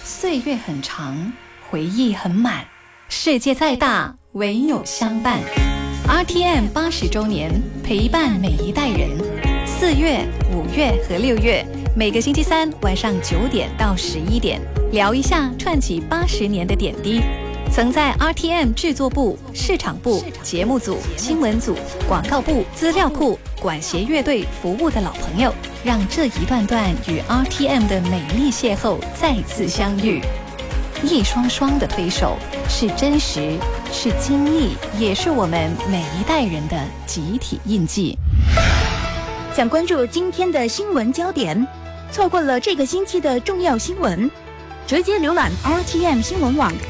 岁月很长，回忆很满，世界再大，唯有相伴。RTM 80周年，陪伴每一代人。4月、5月和6月，每个星期三晚上9点到11点，聊一下串起80年的点滴。曾在 RTM 制作部、市场部、节目组、新闻组、广告部、资料库、管弦乐队服务的老朋友，让这一段段与 RTM 的美丽邂逅再次相遇。一双双的推手，是真实，是经历，也是我们每一代人的集体印记。 想关注今天的新闻焦点，错过了这个星期的重要新闻，直接浏览 RTM 新闻网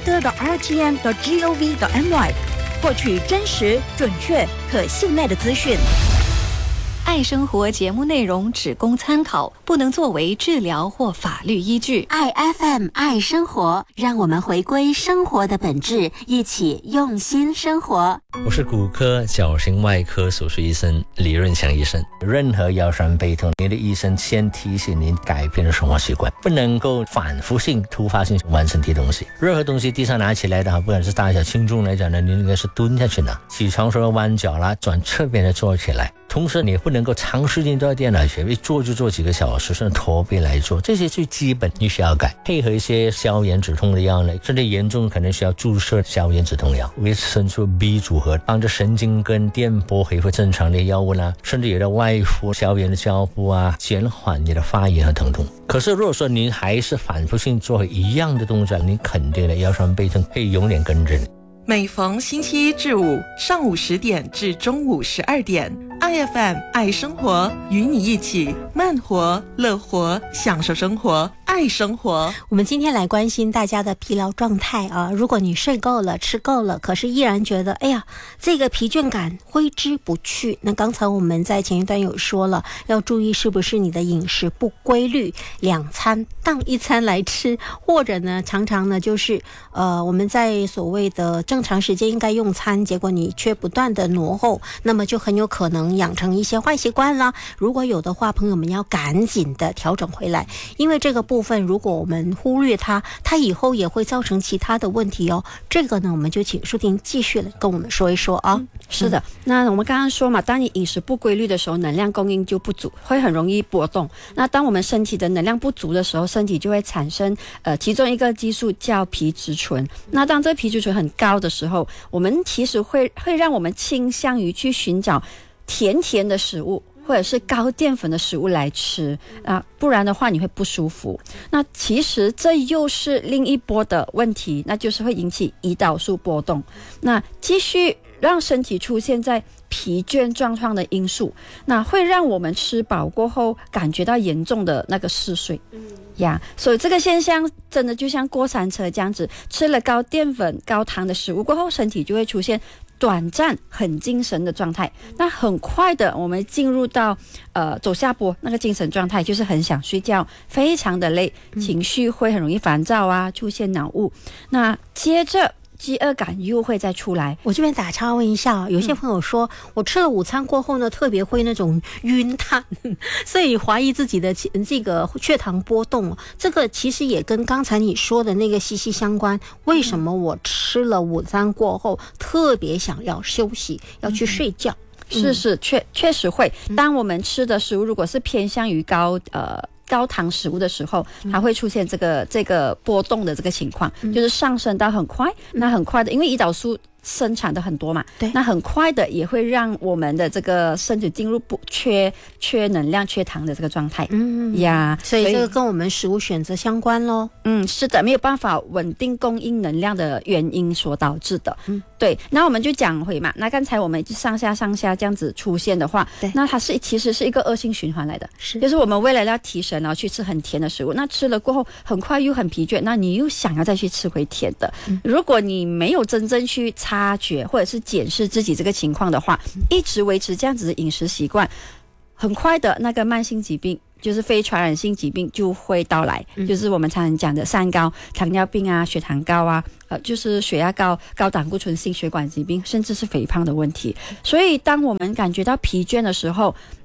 reader.rtm.gov.my 获取真实、准确、可信赖的资讯。 爱生活节目内容只供参考，不能作为治疗或法律依据。 爱 FM 爱生活，让我们回归生活的本质，一起用心生活。 我是骨科矫形外科手术医生李润祥医生。任何腰酸背痛，你的医生先提醒您改变生活习惯，不能够反复性、突发性玩身体东西。任何东西地上拿起来的，不管是大小轻重来讲呢，你应该是蹲下去拿。起床时候弯脚啦，转侧边的坐起来。同时你不能够长时间都在电脑前一坐就坐几个小时，甚至驼背来做，这些最基本你需要改。配合一些消炎止痛的药呢，甚至严重可能需要注射消炎止痛药，维生素 B 组合，帮助神经跟电波恢复正常的药物啦，甚至有的外敷消炎的胶布啊，减缓你的发炎和疼痛。可是如果说您还是反复性做一样的动作，您肯定的腰酸背痛会永远跟着你。 每逢星期一至五上午10点至中午12点，IFM 爱生活，与你一起慢活、乐活，享受生活，爱生活。 我们今天来关心大家的疲劳状态啊，如果你睡够了、吃够了，可是依然觉得这个疲倦感挥之不去，那刚才我们在前一段有说了，要注意是不是你的饮食不规律，2餐当1餐来吃，或者呢常常呢就是我们在所谓的正常时间应该用餐，结果你却不断的挪后，那么就很有可能养成一些坏习惯啦。如果有的话，朋友们要赶紧的调整回来，因为这个部分如果我们忽略它以后也会造成其他的问题哦。这个呢，我们就请舒婷继续跟我们说一说啊。 是的，那我们刚刚说嘛，当你饮食不规律的时候，能量供应就不足，会很容易波动。那当我们身体的能量不足的时候，身体就会产生其中一个激素叫皮质醇。那当这皮质醇很高的时候，我们其实会让我们倾向于去寻找甜的食物，或者是高淀粉的食物来吃啊，不然的话你会不舒服。那其实这又是另一波的问题，那就是会引起胰岛素波动，那继续让身体出现在疲倦状况的因素，那会让我们吃饱过后感觉到严重的那个嗜睡所以这个现象真的就像过山车这样子，吃了高淀粉高糖的食物过后，身体就会出现短暂很精神的状态，那很快的我们进入到走下坡那个精神状态，就是很想睡觉，非常的累，情绪会很容易烦躁啊，出现脑雾，那接着饥饿感又会再出来。 我这边打岔问一下，有些朋友说我吃了午餐过后呢，特别会那种晕碳，所以怀疑自己的这个血糖波动，这个其实也跟刚才你说的那个息息相关。为什么我吃了午餐过后特别想要休息，要去睡觉？ 是确实会。当我们吃的食物如果是偏向于高糖食物的时候，它会出现这个波动的这个情况，就是上升到很快，那很快的，因为胰岛素生产的很多嘛，对，那很快的也会让我们的这个身体进入缺能量、缺糖的这个状态。 所以这个跟我们食物选择相关咯。 是的，没有办法稳定供应能量的原因所导致的。对，那我们就讲回嘛，那刚才我们上下这样子出现的话，那它其实是一个恶性循环来的，就是我们为了要提神，然后去吃很甜的食物，那吃了过后很快又很疲倦，那你又想要再去吃回甜的。如果你没有真正去察觉或者是检视自己这个情况的话，一直维持这样子的饮食习惯，很快的那个慢性疾病，就是非传染性疾病就会到来，就是我们常常讲的三高，糖尿病啊，血糖高啊，就是血压高、高胆固醇性血管疾病，甚至是肥胖的问题。所以当我们感觉到疲倦的时候，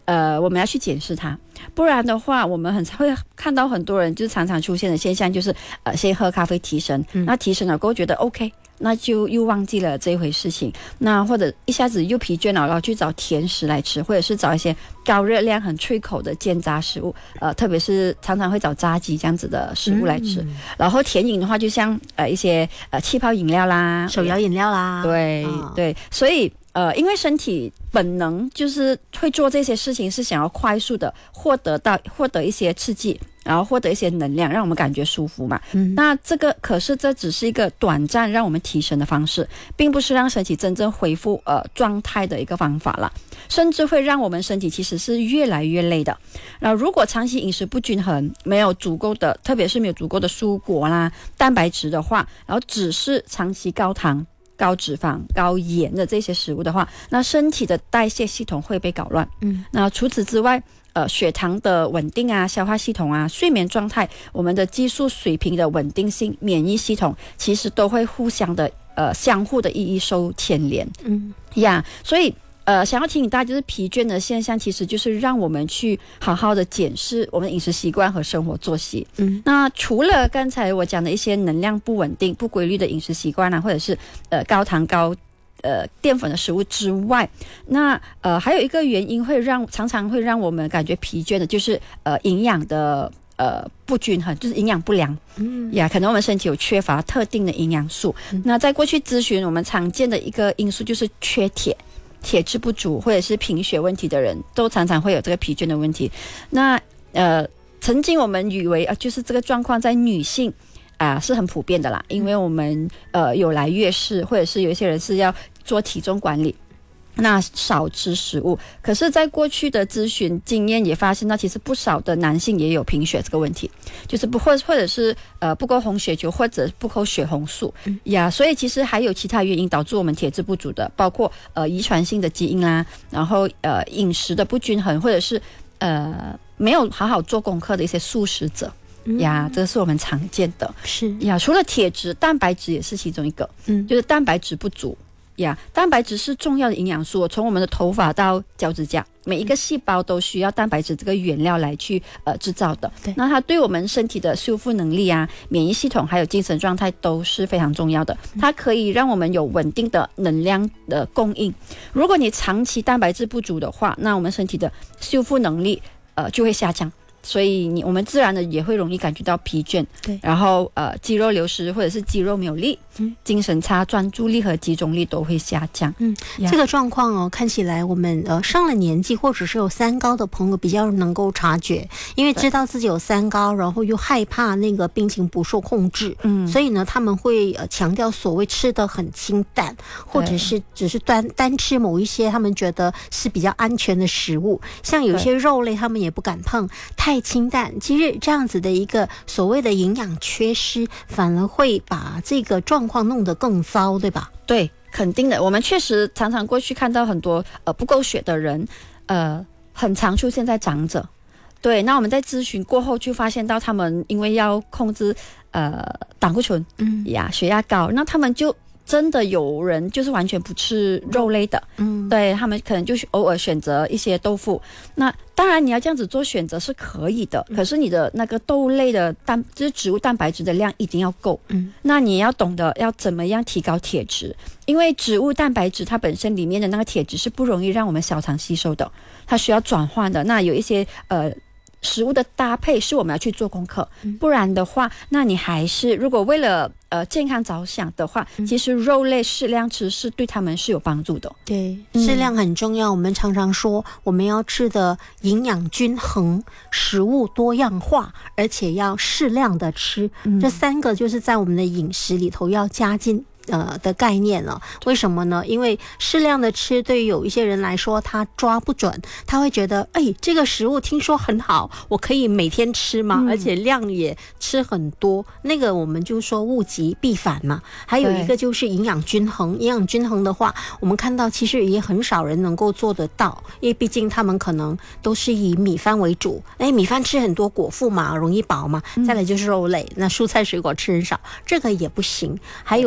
我们要去检视它，不然的话，我们会看到很多人就是常常出现的现象，就是先喝咖啡提神，那提神了过后觉得 OK， 那就又忘记了这一回事情，那或者一下子又疲倦了，然后去找甜食来吃，或者是找一些高热量、很脆口的煎炸食物，特别是常常会找炸鸡这样子的食物来吃。然后甜饮的话，就像一些气泡饮料啦、 手摇饮料啦， 对、对，所以。因为身体本能就是会做这些事情，是想要快速的获得一些刺激，然后获得一些能量，让我们感觉舒服嘛。那可是这只是一个短暂让我们提神的方式，并不是让身体真正恢复状态的一个方法啦，甚至会让我们身体其实是越来越累的。然后如果长期饮食不均衡，没有足够的，特别是没有足够的蔬果啦、蛋白质的话，然后只是长期高糖、高脂肪、高盐的这些食物的话，那身体的代谢系统会被搞乱。那除此之外，血糖的稳定啊、消化系统啊、睡眠状态、我们的激素水平的稳定性、免疫系统，其实都会互相的相互的一受牵连。所以想要提醒大家，就是疲倦的现象，其实就是让我们去好好的检视我们的饮食习惯和生活作息。那除了刚才我讲的一些能量不稳定、不规律的饮食习惯啊，或者是高糖高淀粉的食物之外，那还有一个原因常常会让我们感觉疲倦的，就是营养的不均衡，就是营养不良。可能我们身体有缺乏特定的营养素。那在过去咨询我们常见的一个因素就是缺铁。铁质不足或者是贫血问题的人都常常会有这个疲倦的问题。那曾经我们以为就是这个状况在女性是很普遍的啦，因为我们有来月事，或者是有一些人是要做体重管理，那少吃食物。可是在过去的咨询经验也发现到，其实不少的男性也有贫血这个问题，就是或者是不够红血球或者不够血红素所以其实还有其他原因导致我们铁质不足的，包括遗传性的基因啦，然后饮食的不均衡，或者是没有好好做功课的一些素食者这是我们常见的。 是除了铁质，蛋白质也是其中一个。就是蛋白质不足蛋白质是重要的营养素，从我们的头发到脚趾甲，每一个细胞都需要蛋白质这个原料来去制造的。那它对我们身体的修复能力啊、免疫系统还有精神状态都是非常重要的。它可以让我们有稳定的能量的供应。如果你长期蛋白质不足的话，那我们身体的修复能力就会下降。所以我们自然的也会容易感觉到疲倦， 对， 然后肌肉流失或者是肌肉没有力，精神差、专注力和集中力都会下降。 这个状况看起来我们上了年纪或者是有三高的朋友比较能够察觉，因为知道自己有三高，然后又害怕那个病情不受控制，所以呢他们会强调所谓吃得很清淡，或者是只是单吃某一些他们觉得是比较安全的食物，像有些肉类他们也不敢碰，太清淡，其实这样子的一个所谓的营养缺失，反而会把这个状况弄得更糟，对吧？ 对，肯定的。我们确实常常过去看到很多不够血的人，很常出现在长者。对，那我们在咨询过后就发现到他们因为要控制胆固醇血压高，那他们就真的有人就是完全不吃肉类的，对，他们可能就是偶尔选择一些豆腐。那当然你要这样子做选择是可以的，可是你的那个豆类的就是植物蛋白质的量一定要够。那你要懂得要怎么样提高铁质，因为植物蛋白质它本身里面的那个铁质是不容易让我们小肠吸收的，它需要转换的。那有一些食物的搭配是我们要去做功课，不然的话，那你还是如果为了健康着想的话，其实肉类适量吃是对他们是有帮助的。 对，适量很重要。我们常常说我们要吃的营养均衡，食物多样化，而且要适量的吃，这三个就是在我们的饮食里头要加进的概念了。为什么呢？因为适量的吃对于有一些人来说他抓不准，他会觉得这个食物听说很好，我可以每天吃吗？而且量也吃很多，那个我们就说物极必反嘛。还有一个就是营养均衡，营养均衡的话我们看到其实也很少人能够做得到，因为毕竟他们可能都是以米饭为主，米饭吃很多果腹嘛，容易饱嘛，再来就是肉类，那蔬菜水果吃很少，这个也不行。还有一个就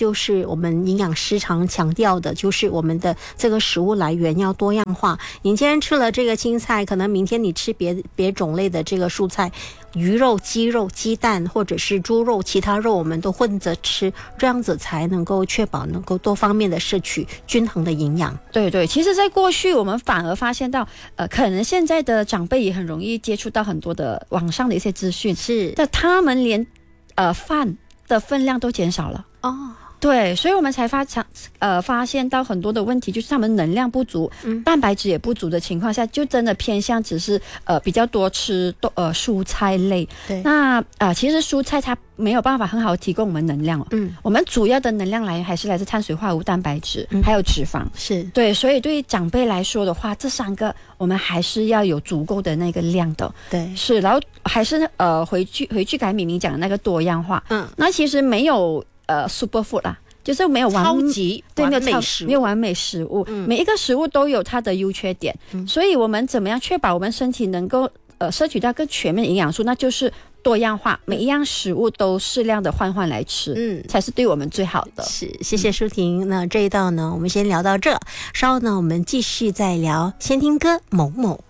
就是我们营养师常强调的，就是我们的这个食物来源要多样化。你今天吃了这个青菜，可能明天你吃别种类的这个蔬菜，鱼肉、鸡肉、鸡蛋或者是猪肉，其他肉我们都混着吃，这样子才能够确保能够多方面的摄取均衡的营养。 对对，其实在过去我们反而发现到可能现在的长辈也很容易接触到很多的网上的一些资讯， 是， 但他们连饭的分量都减少了哦。 对，所以我们才发现到很多的问题，就是他们能量不足，蛋白质也不足的情况下，就真的偏向只是比较多吃蔬菜类。 对， 那其实蔬菜它没有办法很好提供我们能量我们主要的能量来源还是来自碳水化合物、蛋白质，还有脂肪。 是对，所以对于长辈来说的话，这3个我们还是要有足够的那个量的。 对， 是，然后还是回去改明明讲的那个多样化。那其实没有super food 啦，就是没有超级完美食物， 没有完美食物，每一个食物都有它的优缺点，所以我们怎么样确保我们身体能够摄取到更全面的营养素，那就是多样化，每一样食物都适量的换来吃，才是对我们最好的。 是，谢谢舒婷。那这一道呢，我们先聊到这，稍后呢，我们继续再聊，先听歌某某。